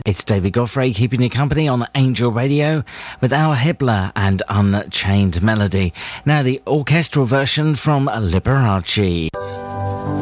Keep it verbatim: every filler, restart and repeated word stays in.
It's David Godfrey keeping you company on Angel Radio with Al Hibbler and Unchained Melody. Now the orchestral version from Liberace.